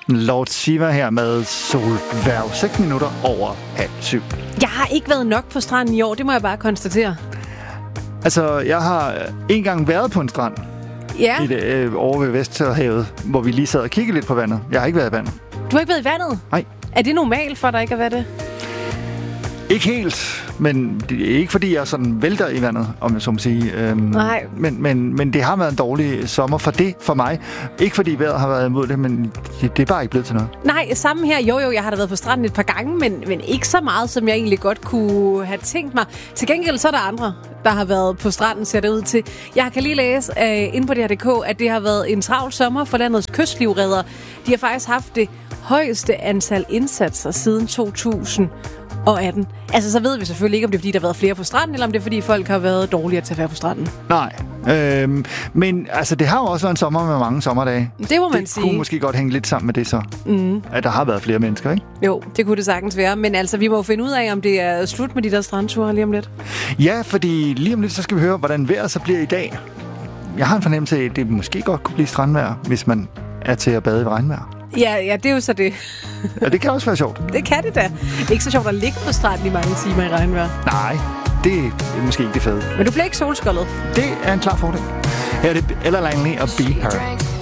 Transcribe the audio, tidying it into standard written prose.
Lord Siva her med Solværv. 6 minutter over 6:30. Jeg har ikke været nok på stranden i år, det må jeg bare konstatere. Altså, jeg har en gang været på en strand. Ja. Over ved Vesterhavet, hvor vi lige sad og kiggede lidt på vandet. Jeg har ikke været i vandet. Du har ikke været i vandet? Nej. Er det normalt for dig ikke at være det? Ikke helt, men det er ikke fordi, jeg sådan vælter i vandet, om jeg så må sige. Nej. Men det har været en dårlig sommer for mig. Ikke fordi vejret har været imod det, men det er bare ikke blevet til noget. Nej, samme her. Jo, jeg har da været på stranden et par gange, men ikke så meget, som jeg egentlig godt kunne have tænkt mig. Til gengæld så er der andre, der har været på stranden, ser det ud til. Jeg kan lige læse inde på DRDK, at det har været en travl sommer for landets kystlivreddere. De har faktisk haft det højeste antal indsatser siden 2018. Altså, så ved vi selvfølgelig ikke, om det er, fordi der har været flere på stranden, eller om det er, fordi folk har været dårligere til at være på stranden. Nej, men altså, det har jo også været en sommer med mange sommerdage. Det må man sige. Det kunne måske godt hænge lidt sammen med det så. At der har været flere mennesker, ikke? Jo, det kunne det sagtens være. Men altså, vi må jo finde ud af, om det er slut med de der strandture lige om lidt. Ja, fordi lige om lidt, så skal vi høre, hvordan vejret så bliver i dag. Jeg har en fornemmelse af, at det måske godt kunne blive strandvejr, hvis man er til at bade i regnvejr. Ja, det er jo så det. Ja, det kan også være sjovt. Det kan det da. Det er ikke så sjovt at ligge på stranden i mange timer i regnvejr. Nej, det er måske ikke det fede. Men du bliver ikke solskoldet. Det er en klar fordel. Her er det Ella Langley og Be Her.